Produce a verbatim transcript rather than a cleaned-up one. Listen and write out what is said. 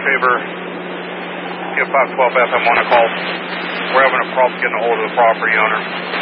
a favor, give five twelve F M one a call. We're having a problem getting a hold of the property owner.